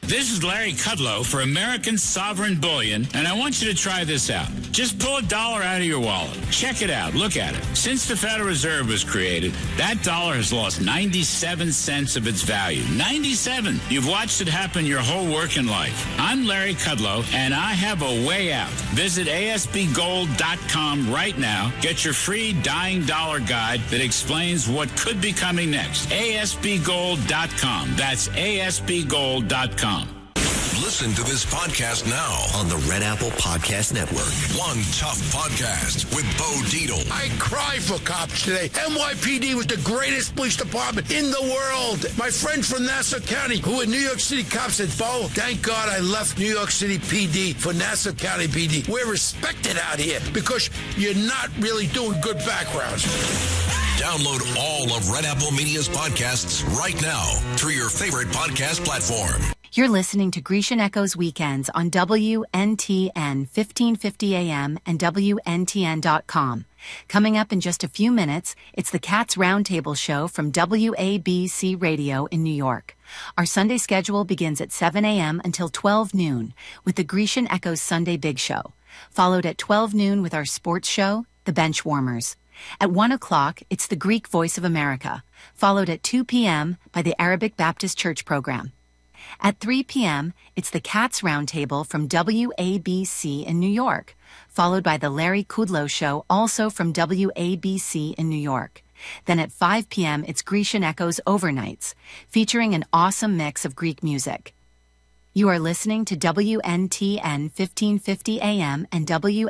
This is Larry Kudlow for American Sovereign Bullion, and I want you to try this out. Just pull $1 out of your wallet. Check it out. Look at it. Since the Federal Reserve was created, that dollar has lost 97 cents of its value. 97! You've watched it happen your whole working life. I'm Larry Kudlow, and I have a way out. Visit ASBGold.com right now. Get your free Dying Dollar guide that explains what could be coming next. ASBGold.com. That's ASBGold.com. Listen to this podcast now on the Red Apple Podcast Network. One Tough Podcast with Bo Dietl. I cry for cops today. NYPD was the greatest police department in the world. My friend from Nassau County, who in New York City cops said, Bo, thank God I left New York City PD for Nassau County PD. We're respected out here because you're not really doing good backgrounds. Download all of Red Apple Media's podcasts right now through your favorite podcast platform. You're listening to Grecian Echoes Weekends on WNTN 1550 AM and WNTN.com. Coming up in just a few minutes, it's the Cats Roundtable Show from WABC Radio in New York. Our Sunday schedule begins at 7 a.m. until 12 noon with the Grecian Echoes Sunday Big Show, followed at 12 noon with our sports show, The Benchwarmers. At 1 o'clock, it's the Greek Voice of America, followed at 2 p.m. by the Arabic Baptist Church program. At 3 p.m., it's the Cats Roundtable from WABC in New York, followed by the Larry Kudlow Show, also from WABC in New York. Then at 5 p.m., it's Grecian Echoes Overnights, featuring an awesome mix of Greek music. You are listening to WNTN 1550 AM and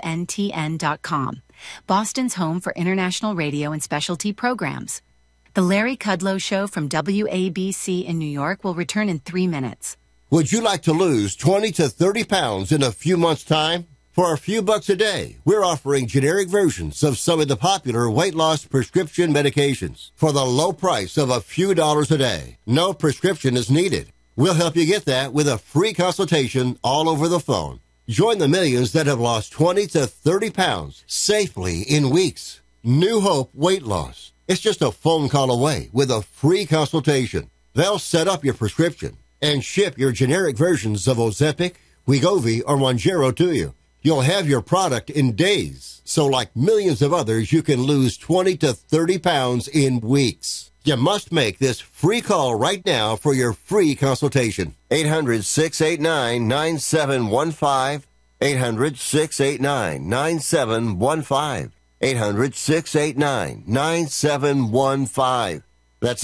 WNTN.com, Boston's home for international radio and specialty programs. The Larry Kudlow Show from WABC in New York will return in 3 minutes. Would you like to lose 20 to 30 pounds in a few months' time? For a few bucks a day, we're offering generic versions of some of the popular weight loss prescription medications for the low price of a few dollars a day. No prescription is needed. We'll help you get that with a free consultation all over the phone. Join the millions that have lost 20 to 30 pounds safely in weeks. New Hope Weight Loss. It's just a phone call away with a free consultation. They'll set up your prescription and ship your generic versions of Ozempic, Wegovy, or Mounjaro to you. You'll have your product in days. So like millions of others, you can lose 20 to 30 pounds in weeks. You must make this free call right now for your free consultation. 800-689-9715. 800-689-9715. 800-689-9715. That's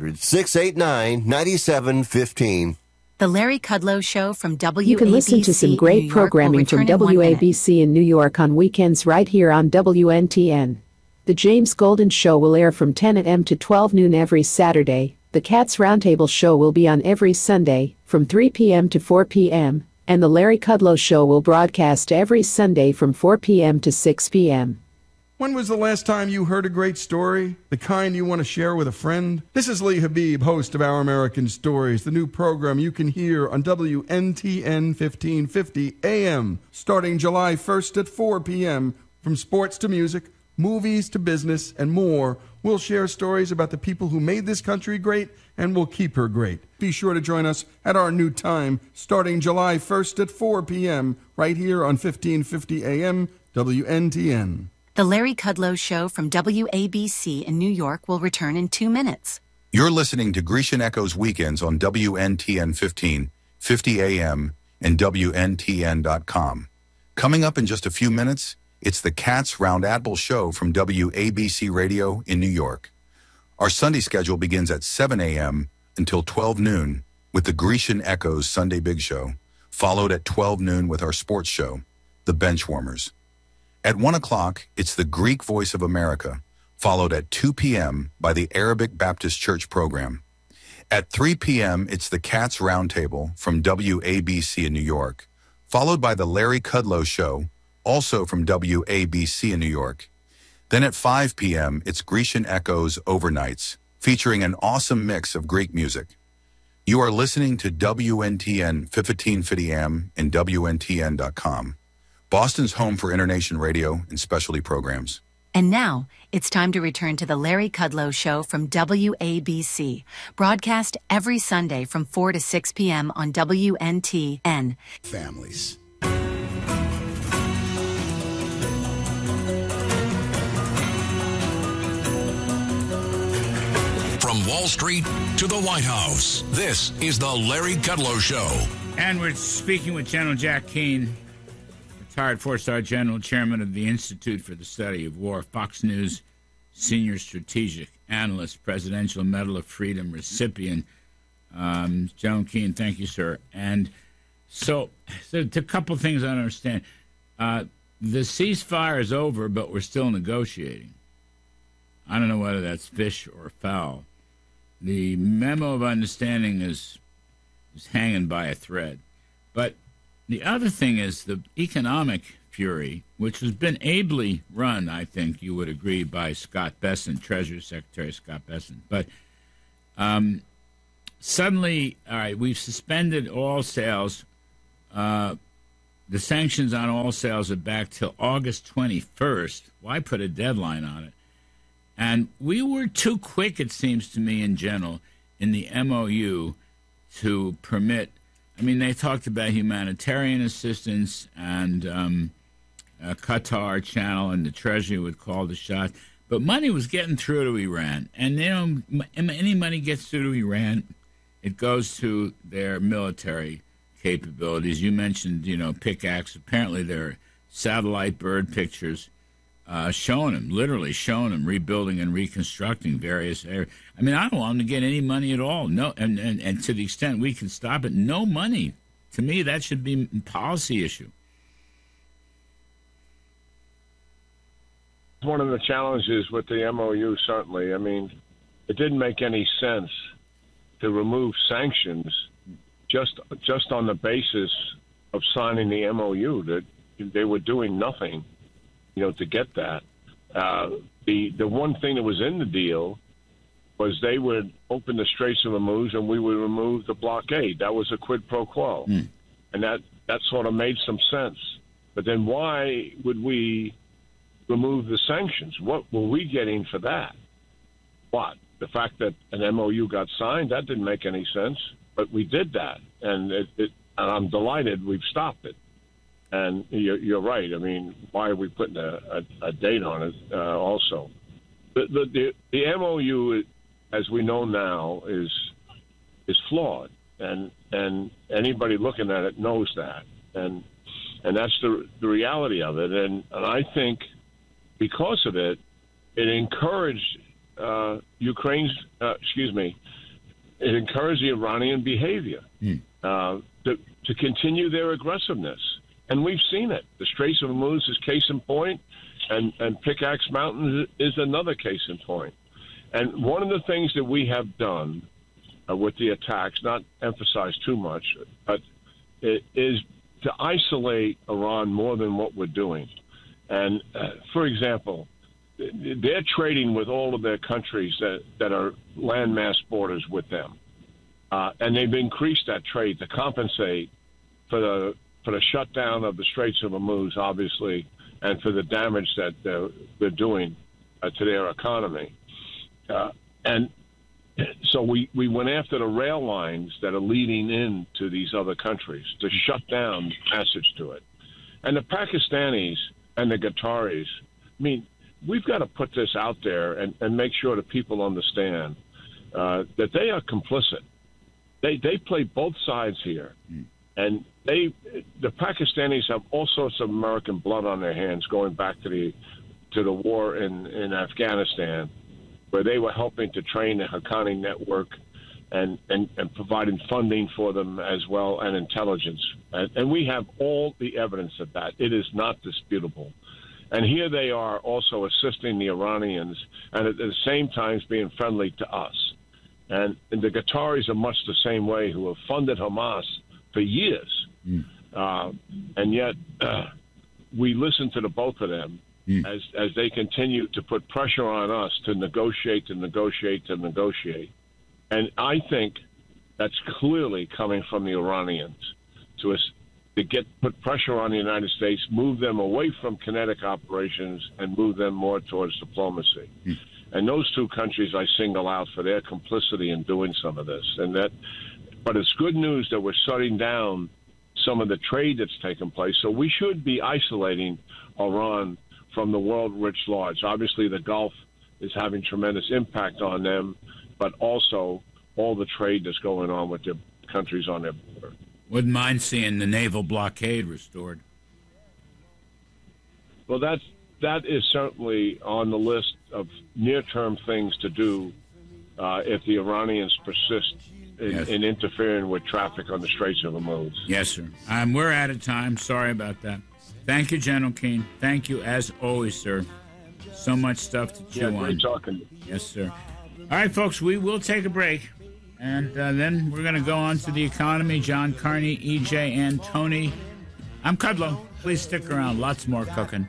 800-689-9715. The Larry Kudlow Show from WABC. You can listen to some great programming from WABC in New York on weekends right here on WNTN. The James Golden Show will air from 10 a.m. to 12 noon every Saturday. The Cats Roundtable Show will be on every Sunday from 3 p.m. to 4 p.m. And the Larry Kudlow Show will broadcast every Sunday from 4 p.m. to 6 p.m. When was the last time you heard a great story? The kind you want to share with a friend? This is Lee Habib, host of Our American Stories, the new program you can hear on WNTN 1550 AM, starting July 1st at 4 p.m. From sports to music, movies to business, and more, we'll share stories about the people who made this country great and will keep her great. Be sure to join us at our new time, starting July 1st at 4 p.m., right here on 1550 AM, WNTN. The Larry Kudlow Show from WABC in New York will return in 2 minutes. You're listening to Grecian Echoes Weekends on WNTN 1550 AM and WNTN.com. Coming up in just a few minutes, it's the Cats Roundtable Show from WABC Radio in New York. Our Sunday schedule begins at 7 a.m. until 12 noon with the Grecian Echoes Sunday Big Show, followed at 12 noon with our sports show, The Benchwarmers. At 1 o'clock, it's the Greek Voice of America, followed at 2 p.m. by the Arabic Baptist Church program. At 3 p.m., it's the Cats Roundtable from WABC in New York, followed by the Larry Kudlow Show, also from WABC in New York. Then at 5 p.m., it's Grecian Echoes Overnights, featuring an awesome mix of Greek music. You are listening to WNTN 1550 AM and WNTN.com, Boston's home for international radio and specialty programs. And now, it's time to return to the Larry Kudlow Show from WABC, broadcast every Sunday from 4 to 6 p.m. on WNTN. Families. From Wall Street to the White House, this is the Larry Kudlow Show. And we're speaking with General Jack Keane, retired four-star general, chairman of the Institute for the Study of War, Fox News senior strategic analyst, Presidential Medal of Freedom recipient. General Keane, thank you, sir. And so a couple things I don't understand. The ceasefire is over, but we're still negotiating. I don't know whether that's fish or fowl. The memo of understanding is hanging by a thread. But the other thing is the economic fury, which has been ably run, I think you would agree, by Scott Bessent, Treasury Secretary Scott Bessent. But suddenly, all right, we've suspended all sales. The sanctions on all sales are back till August 21st. Why put a deadline on it? And we were too quick, it seems to me, in general, in the MOU to permit. I mean, they talked about humanitarian assistance and Qatar channel, and the Treasury would call the shot. But money was getting through to Iran. And, you know, any money gets through to Iran, it goes to their military capabilities. You mentioned, you know, pickaxe. Apparently there are satellite bird pictures showing them, literally showing them rebuilding and reconstructing various areas. I mean, I don't want them to get any money at all. No, and to the extent we can stop it, no money. To me, that should be a policy issue. One of the challenges with the MOU, certainly. I mean, it didn't make any sense to remove sanctions just on the basis of signing the MOU. That they were doing nothing, you know, to get that. The one thing that was in the deal was they would open the Straits of Hormuz and we would remove the blockade. That was a quid pro quo. And that sort of made some sense. But then why would we remove the sanctions? What were we getting for that? What? The fact that an MOU got signed, that didn't make any sense. But we did that. And and I'm delighted we've stopped it. And you're right. I mean, why are we putting a date on it also? The MOU, as we know now, is flawed. And anybody looking at it knows that. And that's the reality of it. And I think because of it, it encouraged it encouraged the Iranian behavior to continue their aggressiveness. And we've seen it. The Straits of Hormuz is case in point, and Pickaxe Mountain is another case in point. And one of the things that we have done with the attacks, not emphasize too much, but it is to isolate Iran more than what we're doing. And, for example, they're trading with all of their countries that are landmass borders with them. And they've increased that trade to compensate for the shutdown of the Straits of Hormuz, obviously, and for the damage that they're doing to their economy. And so we went after the rail lines that are leading into these other countries to shut down passage to it. And the Pakistanis and the Qataris, I mean, we've got to put this out there and make sure that people understand that they are complicit. They play both sides here. And the Pakistanis have all sorts of American blood on their hands going back to the war in Afghanistan, where they were helping to train the Haqqani network and providing funding for them as well, and intelligence. And we have all the evidence of that. It is not disputable. And here they are also assisting the Iranians and at the same time being friendly to us. And the Qataris are much the same way, who have funded Hamas for years. And yet we listen to the both of them as they continue to put pressure on us to negotiate. And I think that's clearly coming from the Iranians to put pressure on the United States, move them away from kinetic operations, and move them more towards diplomacy. And those two countries I single out for their complicity in doing some of this. But it's good news that we're shutting down some of the trade that's taken place. So we should be isolating Iran from the world writ large. Obviously, the Gulf is having tremendous impact on them, but also all the trade that's going on with the countries on their border. Wouldn't mind seeing the naval blockade restored. Well, that is certainly on the list of near-term things to do if the Iranians persist in interfering with traffic on the Straits of Hormuz. Yes, sir. We're out of time. Sorry about that. Thank you, General Keane. Thank you, as always, sir. So much stuff to chew on. Great talking. Yes, sir. All right, folks, we will take a break. And then we're going to go on to the economy. John Carney, EJ, and Tony. I'm Kudlow. Please stick around. Lots more cooking.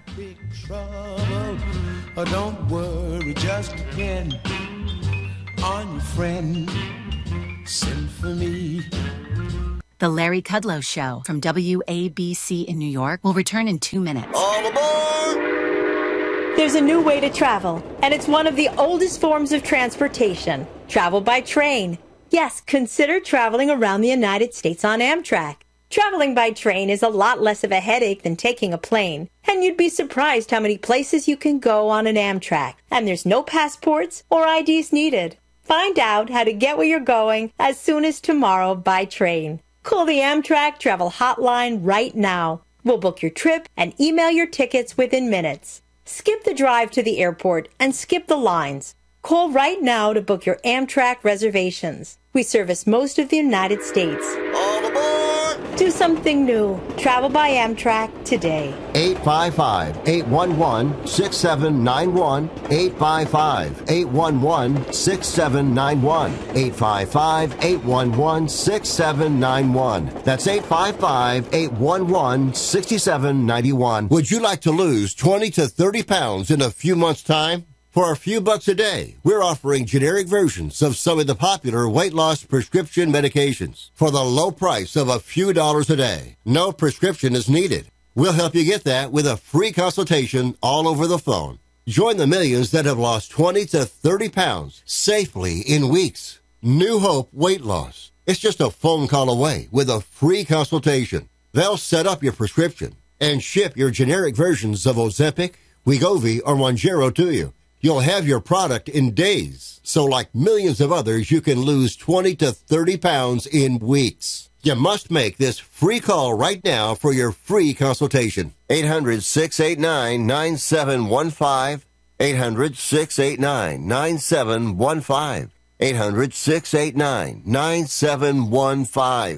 Oh, don't worry, just depend on your friend. Send for me. The Larry Kudlow Show from WABC in New York will return in 2 minutes. All aboard! There's a new way to travel, and it's one of the oldest forms of transportation. Travel by train. Yes, consider traveling around the United States on Amtrak. Traveling by train is a lot less of a headache than taking a plane, and you'd be surprised how many places you can go on an Amtrak, and there's no passports or IDs needed. Find out how to get where you're going as soon as tomorrow by train. Call the Amtrak Travel Hotline right now. We'll book your trip and email your tickets within minutes. Skip the drive to the airport and skip the lines. Call right now to book your Amtrak reservations. We service most of the United States. All aboard! Do something new. Travel by Amtrak today. 855-811-6791. 855-811-6791. 855-811-6791. That's 855-811-6791. Would you like to lose 20 to 30 pounds in a few months' time? For a few bucks a day, we're offering generic versions of some of the popular weight loss prescription medications for the low price of a few dollars a day. No prescription is needed. We'll help you get that with a free consultation all over the phone. Join the millions that have lost 20 to 30 pounds safely in weeks. New Hope Weight Loss. It's just a phone call away with a free consultation. They'll set up your prescription and ship your generic versions of Ozempic, Wegovy, or Mounjaro to you. You'll have your product in days. So like millions of others, you can lose 20 to 30 pounds in weeks. You must make this free call right now for your free consultation. 800-689-9715. 800-689-9715. 800-689-9715.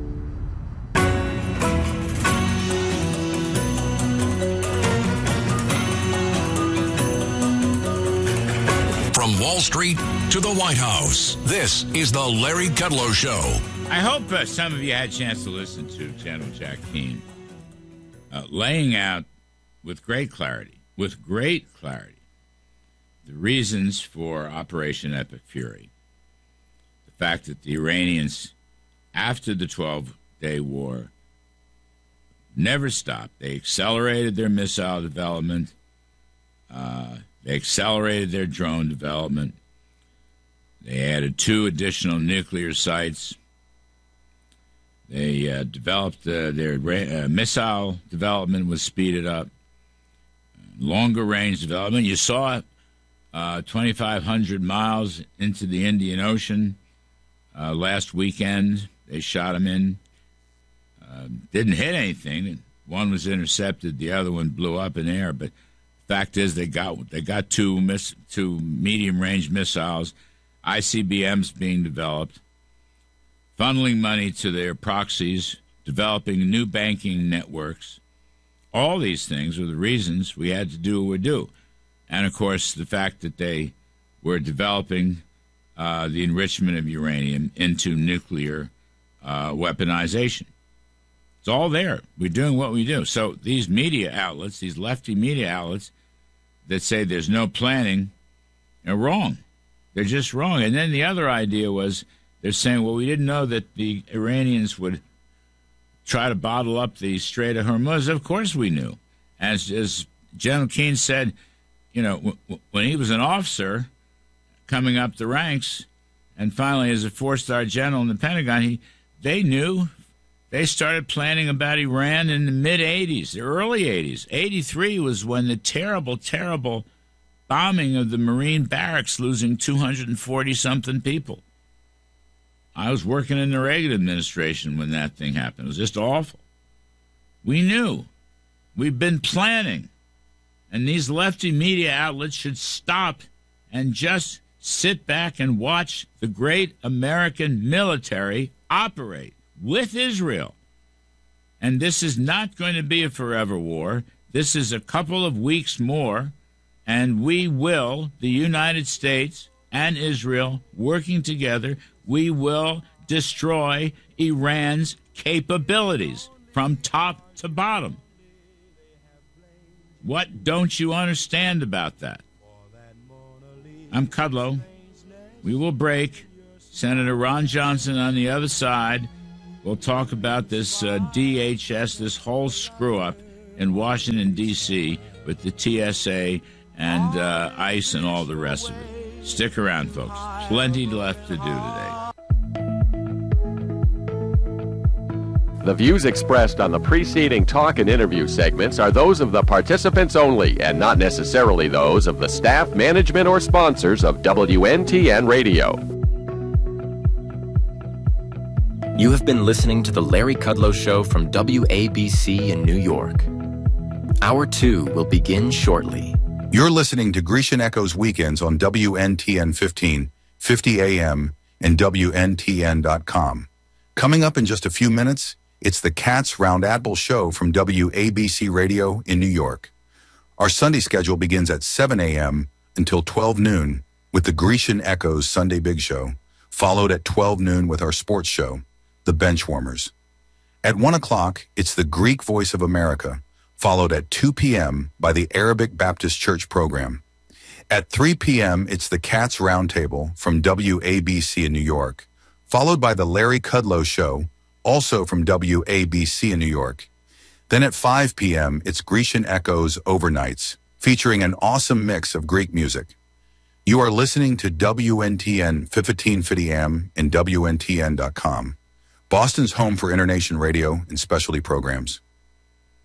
From Wall Street to the White House, this is the Larry Kudlow Show. I hope some of you had a chance to listen to General Jack Keane laying out with great clarity, the reasons for Operation Epic Fury. The fact that the Iranians, after the 12-day war, never stopped. They accelerated their missile development. They accelerated their drone development. They added 2 additional nuclear sites. They developed their missile development was speeded up. Longer range development. You saw it 2,500 miles into the Indian Ocean last weekend. They shot them in. Didn't hit anything. One was intercepted. The other one blew up in air, but fact is, they got 2 medium-range missiles, ICBMs being developed, funneling money to their proxies, developing new banking networks. All these things were the reasons we had to do what we do. And, of course, the fact that they were developing the enrichment of uranium into nuclear weaponization. It's all there. We're doing what we do. So these media outlets, these lefty media outlets that say there's no planning are wrong. They're just wrong. And then the other idea was they're saying, well, we didn't know that the Iranians would try to bottle up the Strait of Hormuz? Of course we knew. As General Keane said, when he was an officer coming up the ranks, and finally as a four-star general in the Pentagon, they knew. They started planning about Iran in the mid-'80s, the early 80s. 83 was when the terrible, terrible bombing of the Marine barracks, losing 240-something people. I was working in the Reagan administration when that thing happened. It was just awful. We knew. We've been planning. And these lefty media outlets should stop and just sit back and watch the great American military operate with Israel. And this is not going to be a forever war. This is a couple of weeks more, and we will, the United States and Israel, working together, we will destroy Iran's capabilities from top to bottom. What don't you understand about that? I'm Kudlow. We will break. Senator Ron Johnson on the other side. We'll talk about this DHS, this whole screw-up in Washington, D.C. with the TSA and ICE and all the rest of it. Stick around, folks. Plenty left to do today. The views expressed on the preceding talk and interview segments are those of the participants only and not necessarily those of the staff, management, or sponsors of WNTN Radio. You have been listening to The Larry Kudlow Show from WABC in New York. Hour 2 will begin shortly. You're listening to Grecian Echoes Weekends on WNTN 1550 AM and WNTN.com. Coming up in just a few minutes, it's the Cats Round Admiral Show from WABC Radio in New York. Our Sunday schedule begins at 7 a.m. until 12 noon with the Grecian Echoes Sunday Big Show, followed at 12 noon with our sports show, The Benchwarmers. At 1 o'clock, it's the Greek Voice of America, followed at 2 p.m. by the Arabic Baptist Church program. At 3 p.m., it's the Cats Roundtable from WABC in New York, followed by the Larry Kudlow Show, also from WABC in New York. Then at 5 p.m., it's Grecian Echoes Overnights, featuring an awesome mix of Greek music. You are listening to WNTN 1550 AM and WNTN.com, Boston's home for Internation radio and specialty programs.